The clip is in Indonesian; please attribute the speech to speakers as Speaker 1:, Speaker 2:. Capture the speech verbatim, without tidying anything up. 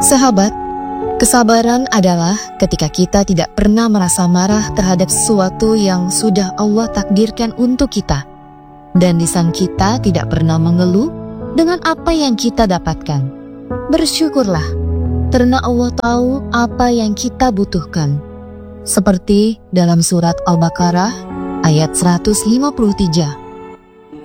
Speaker 1: Sahabat, kesabaran adalah ketika kita tidak pernah merasa marah terhadap sesuatu yang sudah Allah takdirkan untuk kita. Dan lisan kita tidak pernah mengeluh dengan apa yang kita dapatkan. Bersyukurlah, karena Allah tahu apa yang kita butuhkan. Seperti dalam surat Al-Baqarah ayat seratus lima puluh tiga.